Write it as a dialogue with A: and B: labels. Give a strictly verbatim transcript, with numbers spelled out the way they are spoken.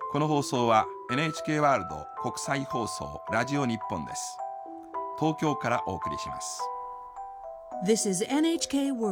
A: この放送は エヌエイチケー ワールド国際放送ラジオ日本です。東京からお送りします。
B: This is エヌエイチケー